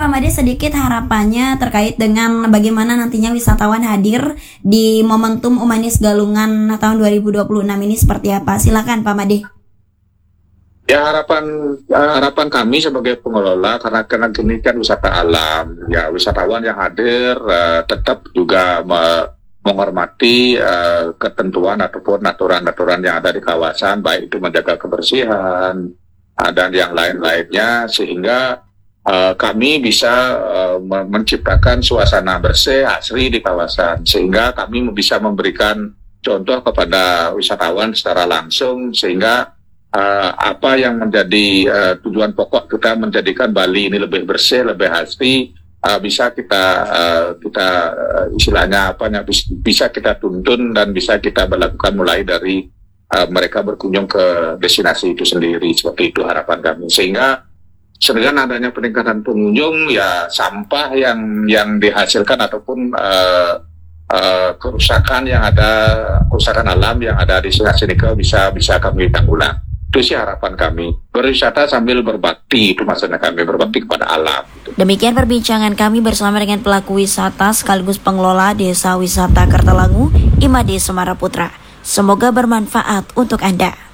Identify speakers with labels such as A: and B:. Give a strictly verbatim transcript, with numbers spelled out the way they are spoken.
A: Pak Made sedikit harapannya terkait dengan bagaimana nantinya wisatawan hadir di momentum Umanis Galungan tahun dua ribu dua puluh enam ini seperti apa? Silakan Pak Made.
B: Ya harapan harapan kami sebagai pengelola karena karena ini kan wisata alam, ya wisatawan yang hadir uh, tetap juga me menghormati uh, ketentuan ataupun aturan-aturan yang ada di kawasan, baik itu menjaga kebersihan uh, dan yang lain-lainnya, sehingga uh, kami bisa uh, menciptakan suasana bersih asri di kawasan, sehingga kami bisa memberikan contoh kepada wisatawan secara langsung, sehingga Uh, apa yang menjadi uh, tujuan pokok kita menjadikan Bali ini lebih bersih, lebih asri, uh, bisa kita uh, kita uh, istilahnya apa yang bisa kita tuntun dan bisa kita lakukan mulai dari uh, mereka berkunjung ke destinasi itu sendiri. Seperti itu harapan kami, sehingga dengan adanya peningkatan pengunjung, ya sampah yang yang dihasilkan ataupun uh, uh, kerusakan yang ada, kerusakan alam yang ada di destinasi Nikel bisa bisa kami tanggulangi. Itu sih harapan kami, berwisata sambil berbakti, itu maksudnya kami berbakti kepada alam.
A: Demikian perbincangan kami bersama dengan pelaku wisata sekaligus pengelola Desa Wisata Kertalangu, Imade Semara Putra. Semoga bermanfaat untuk Anda.